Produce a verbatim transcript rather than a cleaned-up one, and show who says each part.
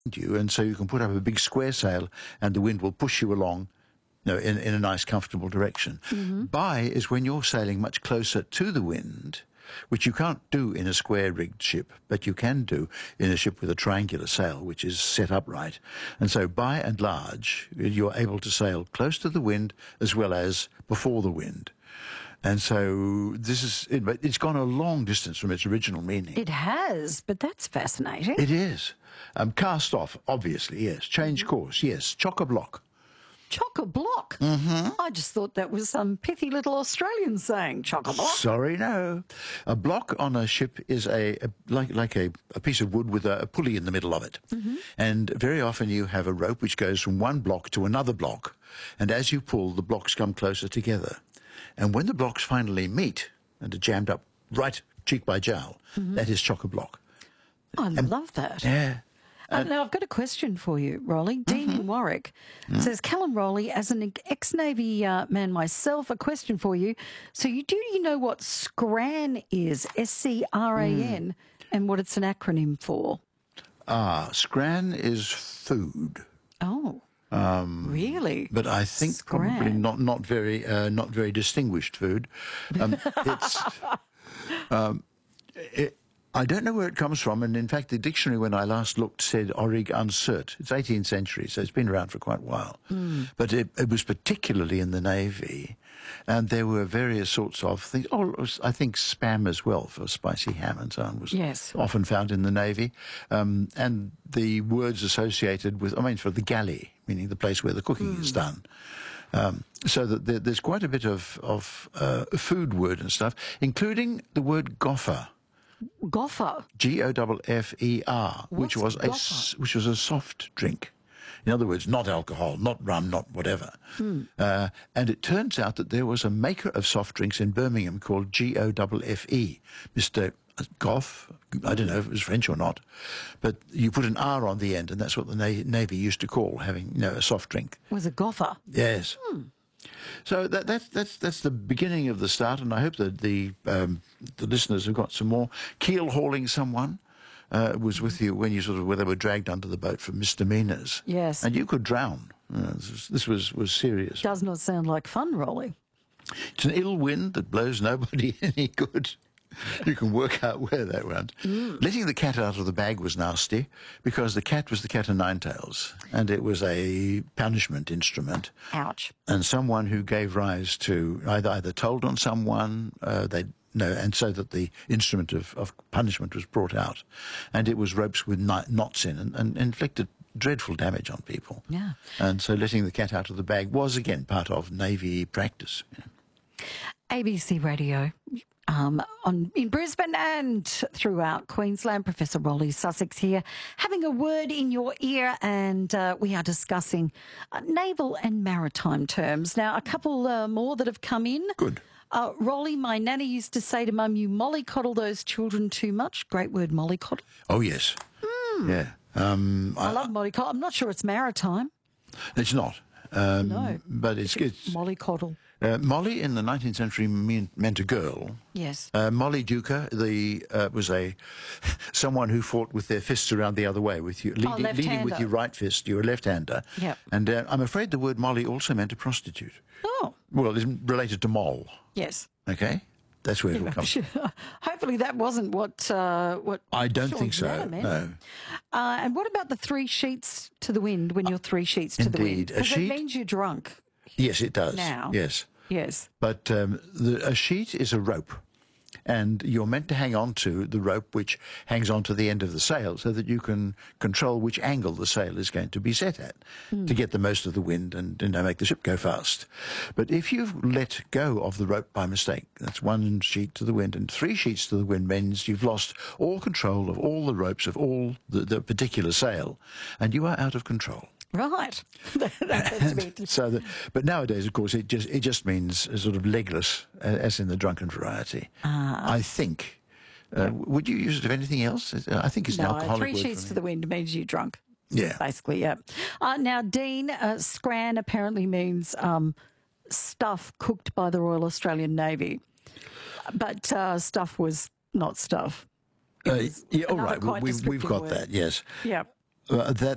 Speaker 1: you, and so you can put up a big square sail and the wind will push you along, you know, in, in a nice, comfortable direction. Mm-hmm. By is when you're sailing much closer to the wind, which you can't do in a square-rigged ship, but you can do in a ship with a triangular sail, which is set upright. And so by and large, you're able to sail close to the wind as well as before the wind. And so this is, it, it's gone a long distance from its original meaning.
Speaker 2: It has, but that's fascinating.
Speaker 1: It is. Um, cast off, obviously, yes. Change course, yes. Chock-a-block.
Speaker 2: Chock-a-block?
Speaker 1: Mm-hmm.
Speaker 2: I just thought that was some pithy little Australian saying, chock-a-block.
Speaker 1: Sorry, no. A block on a ship is a, a like like a, a piece of wood with a, a pulley in the middle of it. Mm-hmm. And very often you have a rope which goes from one block to another block. And as you pull, the blocks come closer together. And when the blocks finally meet and are jammed up right cheek by jowl, mm-hmm. that is chock-a-block.
Speaker 2: I
Speaker 1: and,
Speaker 2: love that.
Speaker 1: Yeah.
Speaker 2: Uh, now, I've got a question for you, Rolly. Mm-hmm. Dean in Warwick mm-hmm. says, Callum Rolly, as an ex-Navy uh, man myself, a question for you. So you do you know what SCRAN is, S C R A N, mm. and what it's an acronym for?
Speaker 1: Ah, SCRAN is food.
Speaker 2: Oh,
Speaker 1: um,
Speaker 2: really?
Speaker 1: But I think
Speaker 2: SCRAN.
Speaker 1: probably not not very uh, not very distinguished food. Um, it's um, it, I don't know where it comes from, and in fact the dictionary when I last looked said Orig uncert. It's eighteenth century, so it's been around for quite a while. Mm. But it, it was particularly in the Navy, and there were various sorts of things. Oh, I think spam as well for spicy ham and so on was
Speaker 2: yes.
Speaker 1: often found in the Navy. Um, and the words associated with, I mean, for the galley, meaning the place where the cooking mm. is done. Um, so that there, there's quite a bit of, of uh, food word and stuff, including the word goffer.
Speaker 2: Goffer.
Speaker 1: G O F F E R, which was a which was a soft drink. In other words, not alcohol, not rum, not whatever. Hmm. Uh, and it turns out that there was a maker of soft drinks in Birmingham called G O F F E, Mister Goff. I don't know if it was French or not, but you put an R on the end, and that's what the Na- Navy used to call having, you know, a soft drink.
Speaker 2: Was a goffer?
Speaker 1: Yes. Hmm. So that, that's that's that's the beginning of the start, and I hope that the um, the listeners have got some more. Keel hauling someone uh, was with you when you sort of where they were dragged under the boat for misdemeanours.
Speaker 2: Yes,
Speaker 1: and you could drown. Uh, this, was, this was was serious.
Speaker 2: Does not sound like fun, Rolly.
Speaker 1: It's an ill wind that blows nobody any good. You can work out where that went. Mm. Letting the cat out of the bag was nasty because the cat was the cat o' nine tails and it was a punishment instrument.
Speaker 2: Ouch.
Speaker 1: And someone who gave rise to either, either told on someone, uh, they no, and so that the instrument of, of punishment was brought out. And it was ropes with knots in and, and inflicted dreadful damage on people.
Speaker 2: Yeah.
Speaker 1: And so letting the cat out of the bag was, again, part of Navy practice. You know.
Speaker 2: A B C Radio. Um, on, in Brisbane and throughout Queensland, Professor Rolly Sussex here, having a word in your ear, and uh, we are discussing uh, naval and maritime terms. Now, a couple uh, more that have come in.
Speaker 1: Good.
Speaker 2: Uh, Rolly, my nanny used to say to Mum, you mollycoddle those children too much. Great word, mollycoddle.
Speaker 1: Oh, yes.
Speaker 2: Mm.
Speaker 1: Yeah. Um,
Speaker 2: I, I love mollycoddle. I'm not sure it's maritime.
Speaker 1: It's not. Um,
Speaker 2: no.
Speaker 1: But it's... it's
Speaker 2: mollycoddle.
Speaker 1: Uh, Molly in the nineteenth century mean, meant a girl.
Speaker 2: Yes.
Speaker 1: Uh, Molly Duker the, uh, was a someone who fought with their fists around the other way, with you leading,
Speaker 2: oh,
Speaker 1: leading with your right fist. You're a left-hander.
Speaker 2: Yep.
Speaker 1: And uh, I'm afraid the word Molly also meant a prostitute.
Speaker 2: Oh.
Speaker 1: Well, it's related to moll.
Speaker 2: Yes.
Speaker 1: Okay. That's where it will come from.
Speaker 2: Hopefully that wasn't what... Uh, what
Speaker 1: I don't think so, no.
Speaker 2: Uh, and what about the three sheets to the wind when you're three sheets to
Speaker 1: Indeed.
Speaker 2: the wind? Because
Speaker 1: sheet...
Speaker 2: it means you're drunk.
Speaker 1: Yes, it does.
Speaker 2: Now.
Speaker 1: Yes.
Speaker 2: Yes.
Speaker 1: But um, the, a sheet is a rope, and you're meant to hang on to the rope which hangs onto the end of the sail so that you can control which angle the sail is going to be set at mm. to get the most of the wind and, you know, make the ship go fast. But if you've let go of the rope by mistake, that's one sheet to the wind, and three sheets to the wind means you've lost all control of all the ropes of all the, the particular sail, and you are out of control.
Speaker 2: Right.
Speaker 1: and so the, but nowadays, of course, it just it just means sort of legless, uh, as in the drunken variety. Uh, I think. Uh, yeah. Would you use it of anything else? I think it's
Speaker 2: no,
Speaker 1: an alcoholic
Speaker 2: three
Speaker 1: word
Speaker 2: sheets to the wind means you're drunk.
Speaker 1: Yeah.
Speaker 2: Basically, yeah. Uh, now, Dean, uh, scran apparently means um, stuff cooked by the Royal Australian Navy. But uh, stuff was not stuff.
Speaker 1: Uh, yeah, all right. Well, we've, we've got
Speaker 2: word.
Speaker 1: that, yes.
Speaker 2: Yeah.
Speaker 1: Uh, that